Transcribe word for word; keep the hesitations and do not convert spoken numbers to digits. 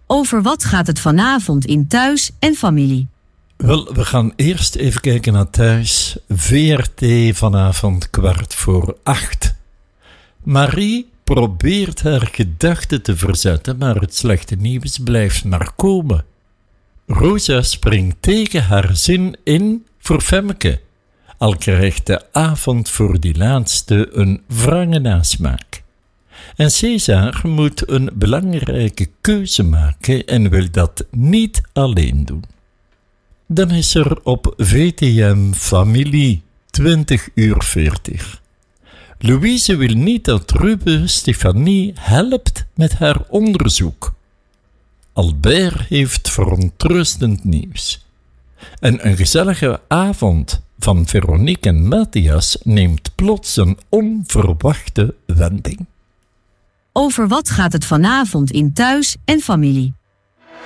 Over wat gaat het vanavond in Thuis en Familie? Wel, we gaan eerst even kijken naar Thuis. V R T vanavond kwart voor acht. Marie probeert haar gedachten te verzetten, maar het slechte nieuws blijft maar komen. Rosa springt tegen haar zin in voor Femmeke, al krijgt de avond voor die laatste een wrange nasmaak. En César moet een belangrijke keuze maken en wil dat niet alleen doen. Dan is er op V T M Familie twintig uur veertig. Louise wil niet dat Ruben Stefanie helpt met haar onderzoek. Albert heeft verontrustend nieuws. En een gezellige avond van Veronique en Matthias neemt plots een onverwachte wending. Over wat gaat het vanavond in Thuis en Familie?